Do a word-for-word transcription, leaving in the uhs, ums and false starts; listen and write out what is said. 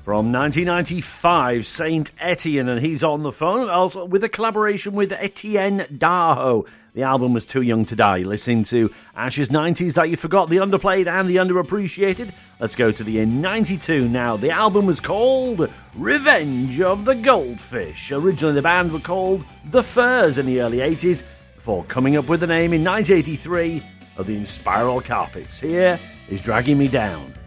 From nineteen ninety-five, Saint Etienne, and he's on the phone, also with a collaboration with Etienne Daho. The album was Too Young to Die. Listening to Ash's nineties that you forgot, the underplayed and the underappreciated. Let's go to the year ninety-two now. The album was called Revenge of the Goldfish. Originally the band were called The Furs in the early eighties, before coming up with the name in nineteen eighty-three of the Inspiral Carpets. Here is Dragging Me Down.